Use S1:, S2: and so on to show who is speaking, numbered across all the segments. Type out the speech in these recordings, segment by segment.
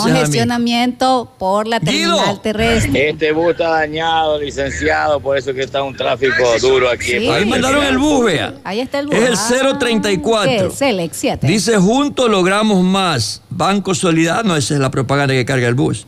S1: congestionamiento por la terminal terrestre.
S2: Este bus está dañado, licenciado, por eso que está un tráfico duro aquí.
S3: Sí. Ahí mandaron el bus, vea.
S1: Ahí está el bus.
S3: Es el 034.
S1: ¿Qué es? El X7.
S3: Dice, juntos logramos más. Banco Solidario, no, esa es la propaganda que carga el bus.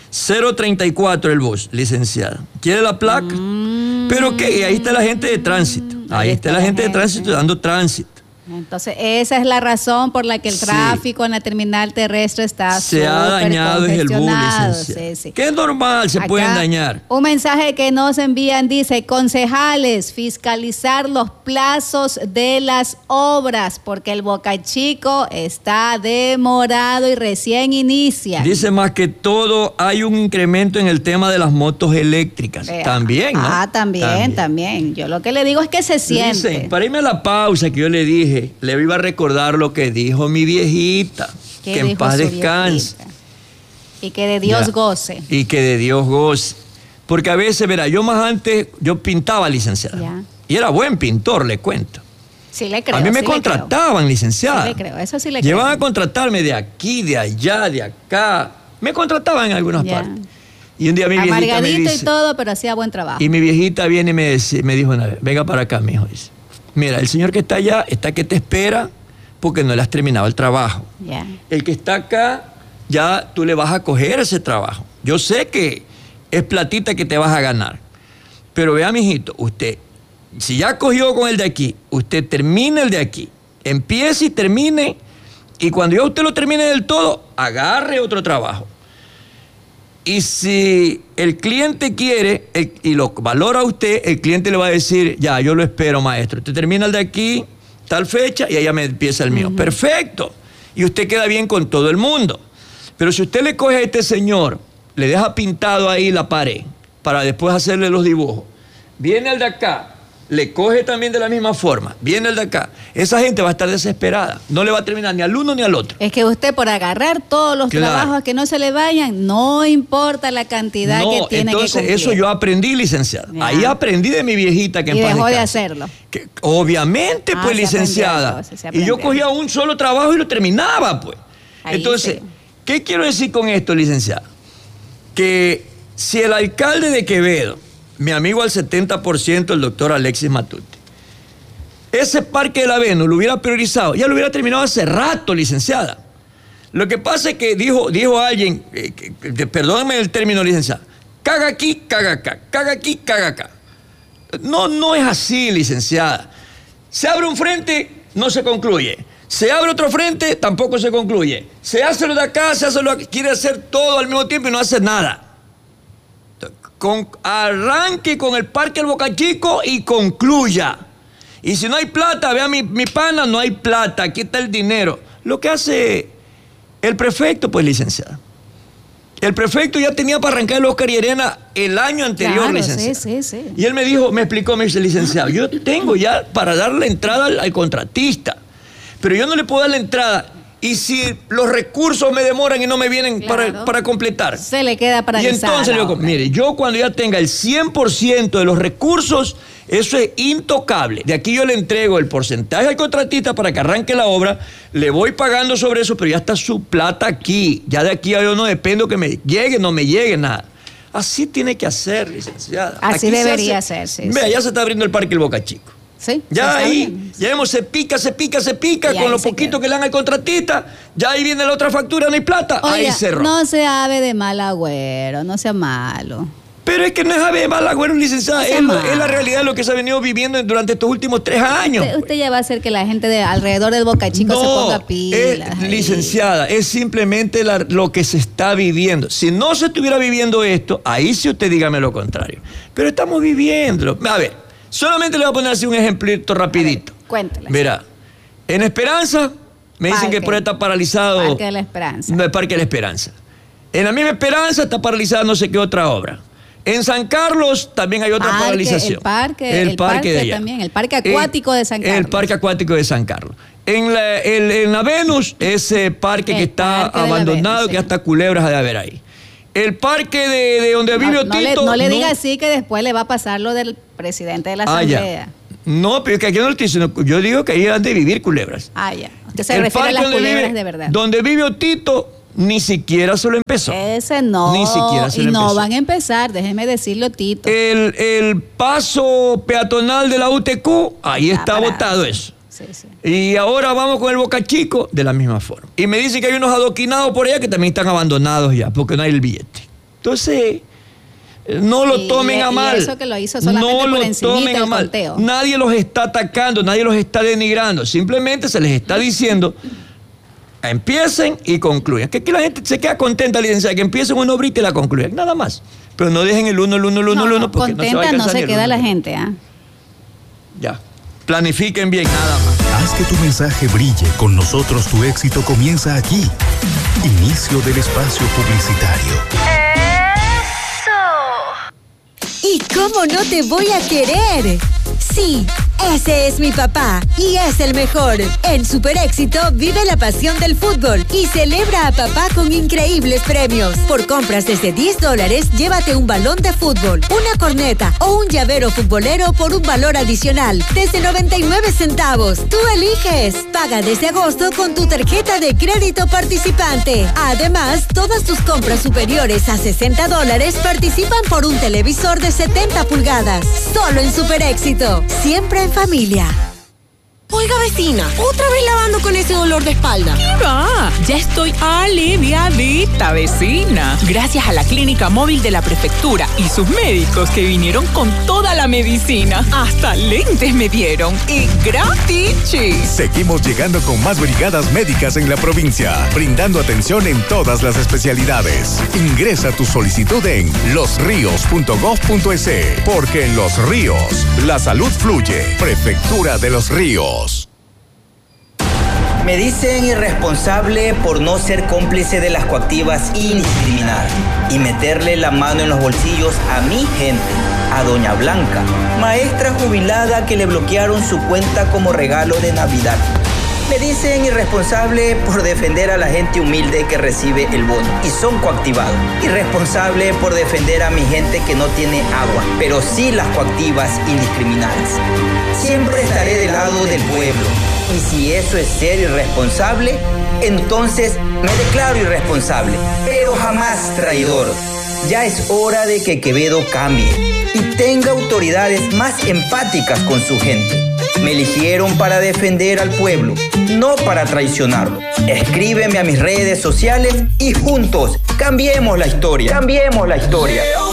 S3: 034 el bus, licenciada. ¿Quiere la placa? ¿Pero qué? Y ahí está la gente de tránsito. Ahí está la gente de tránsito dando tránsito.
S1: Entonces, esa es la razón por la que el tráfico en la terminal terrestre está
S3: se ha dañado es el bus, licenciado.
S1: Sí.
S3: Que es normal, se pueden dañar.
S1: Un mensaje que nos envían dice, concejales, fiscalizar los plazos de las obras, porque el Boca Chico está demorado y recién inicia.
S3: Dice, más que todo, hay un incremento en el tema de las motos eléctricas. También, ¿no?
S1: También. Yo lo que le digo es que se siente.
S3: Dicen, para irme a la pausa que yo le dije, le iba a recordar lo que dijo mi viejita, que en paz descanse.
S1: Y que de Dios goce.
S3: Y que de Dios goce. Porque a veces, verá, yo más antes, yo pintaba, licenciada. Y era buen pintor, le cuento.
S1: Sí, le creo.
S3: A mí me contrataban, licenciada.
S1: Sí, le creo, eso sí le creo.
S3: Llevan a contratarme de aquí, de allá, de acá. Me contrataban en algunas partes. Y un día mi viejita me dice...
S1: y todo, pero hacía buen trabajo.
S3: Y mi viejita viene y me dijo una vez, venga para acá, mijo, dice. Mira, el señor que está allá está que te espera porque no le has terminado el trabajo. El que está acá, ya tú le vas a coger ese trabajo. Yo sé que es platita que te vas a ganar. Pero vea, mijito, usted, si ya cogió con el de aquí, usted termina el de aquí. Empiece y termine. Y cuando ya usted lo termine del todo, agarre otro trabajo. Y si el cliente quiere y lo valora a usted, el cliente le va a decir, ya, yo lo espero, maestro. Usted termina el de aquí, tal fecha, y allá me empieza el mío. Perfecto. Y usted queda bien con todo el mundo. Pero si usted le coge a este señor, le deja pintado ahí la pared, para después hacerle los dibujos, viene el de acá, le coge también de la misma forma, viene el de acá, esa gente va a estar desesperada, no le va a terminar ni al uno ni al otro.
S1: Es que usted por agarrar todos los trabajos que no se le vayan, no importa la cantidad que tiene que cumplir.
S3: Eso yo aprendí, licenciada. Ahí aprendí de mi viejita que en paz
S1: dejó
S3: descanse.
S1: de hacerlo.
S3: Que, obviamente, pues, licenciada. Y yo cogía un solo trabajo y lo terminaba, pues. Ahí entonces, ¿qué quiero decir con esto, licenciada? Que si el alcalde de Quevedo, mi amigo al 70%, el doctor Alexis Matute, ese parque de la Venus lo hubiera priorizado, ya lo hubiera terminado hace rato, licenciada. Lo que pasa es que dijo alguien, perdóname el término, licenciada, caga aquí, caga acá, caga aquí, caga acá. No es así, licenciada. Se abre un frente, no se concluye. Se abre otro frente, tampoco se concluye. Se hace lo de acá, se hace lo de aquí. Quiere hacer todo al mismo tiempo y no hace nada. Arranque con el Parque El Boca Chico y concluya. Y si no hay plata, vea mi pana, no hay plata, aquí está el dinero. Lo que hace el prefecto, pues, licenciada. El prefecto ya tenía para arrancar el Oscar y Arena el año anterior, licenciada.
S1: Sí.
S3: Y él me explicó, me dice, licenciado, yo tengo ya para dar la entrada al contratista, pero yo no le puedo dar la entrada. Y si los recursos me demoran y no me vienen para completar.
S1: Se le queda paralizado.
S3: Y entonces, mire, yo cuando ya tenga el 100% de los recursos, eso es intocable. De aquí yo le entrego el porcentaje al contratista para que arranque la obra, le voy pagando sobre eso, pero ya está su plata aquí. Ya de aquí yo no dependo que me llegue, no me llegue nada. Así tiene que hacer, licenciada.
S1: Así aquí debería ser, sí.
S3: Vea, ya se está abriendo el Parque El Boca Chico.
S1: Sí,
S3: ya ahí, ya vemos, se pica con lo poquito que le dan al contratista, ya ahí viene la otra factura, no hay plata, ahí cerró.
S1: No se ave de mal agüero, no sea malo.
S3: Pero es que no es ave de mal agüero, licenciada, es la realidad de lo que se ha venido viviendo durante estos últimos 3 años.
S1: Usted ya va a hacer que la gente de alrededor del Boca Chico se ponga pilas.
S3: Licenciada, es simplemente lo que se está viviendo. Si no se estuviera viviendo esto, ahí sí usted dígame lo contrario. Pero estamos viviéndolo. A ver. Solamente le voy a poner así un ejemplito rapidito.
S1: Cuéntale.
S3: Verá, en Esperanza me dicen que por ahí está paralizado.
S1: Parque de la Esperanza.
S3: No, el Parque de la Esperanza. En la misma Esperanza está paralizada no sé qué otra obra. En San Carlos también hay otra paralización.
S1: El parque de allá. También, el Parque Acuático de San Carlos.
S3: El Parque Acuático de San Carlos. En la Venus, ese parque que está abandonado, Venus, que hasta culebras ha de haber ahí. El parque de donde vive Otito.
S1: No le diga así que después le va a pasar lo del presidente de la Asamblea.
S3: No, pero es que aquí no lo estoy diciendo. Yo digo que ahí han de vivir culebras.
S1: Ya. Usted se refiere a las culebras de verdad.
S3: Donde vive Otito, ni siquiera se lo empezó.
S1: Ese no.
S3: Ni siquiera se lo empezó.
S1: Y no van a empezar, déjeme decirlo, Tito.
S3: El paso peatonal de la UTQ, ahí está botado eso.
S1: Sí, sí.
S3: Y ahora vamos con el Boca Chico de la misma forma. Y me dicen que hay unos adoquinados por allá que también están abandonados ya, porque no hay el billete. Entonces, no lo tomen a mal.
S1: Y eso que lo hizo solamente
S3: no
S1: por
S3: lo
S1: encimita
S3: tomen a
S1: el
S3: mal.
S1: conteo.
S3: Nadie los está atacando, nadie los está denigrando. Simplemente se les está diciendo, empiecen y concluyan. Que aquí la gente se queda contenta, licenciada, que empiecen una obrita y la concluyan. Nada más. Pero no dejen el uno, porque no se va a alcanzar
S1: no se
S3: ni el
S1: queda
S3: uno.
S1: la gente, ¿ah?
S3: Ya. Planifiquen bien, nada más.
S4: Haz que tu mensaje brille. Con nosotros tu éxito comienza aquí. Inicio del espacio publicitario.
S5: ¿Y cómo no te voy a querer? Sí, ese es mi papá y es el mejor. En Super Éxito vive la pasión del fútbol y celebra a papá con increíbles premios. Por compras desde $10, llévate un balón de fútbol, una corneta o un llavero futbolero por un valor adicional desde 99 centavos. Tú eliges. Paga desde agosto con tu tarjeta de crédito participante. Además, todas tus compras superiores a $60 participan por un televisor de 70 pulgadas. Solo en Super Éxito. Siempre en familia.
S6: Oiga, vecina, otra vez lavando con ese dolor de espalda.
S7: ¿Qué va? Ya estoy aliviadita, vecina. Gracias a la clínica móvil de la prefectura y sus médicos que vinieron con toda la medicina. Hasta lentes me dieron. Y gratis.
S4: Seguimos llegando con más brigadas médicas en la provincia, brindando atención en todas las especialidades. Ingresa tu solicitud en losrios.gov.es, porque en Los Ríos, la salud fluye. Prefectura de Los Ríos.
S8: Me dicen irresponsable por no ser cómplice de las coactivas indiscriminadas y meterle la mano en los bolsillos a mi gente, a doña Blanca, maestra jubilada que le bloquearon su cuenta como regalo de Navidad. Me dicen irresponsable por defender a la gente humilde que recibe el bono y son coactivados. Irresponsable por defender a mi gente que no tiene agua, pero sí las coactivas indiscriminadas. Siempre estaré del lado del pueblo. Y si eso es ser irresponsable, entonces me declaro irresponsable, pero jamás traidor. Ya es hora de que Quevedo cambie y tenga autoridades más empáticas con su gente. Me eligieron para defender al pueblo, no para traicionarlo. Escríbeme a mis redes sociales y juntos cambiemos la historia. Cambiemos la historia.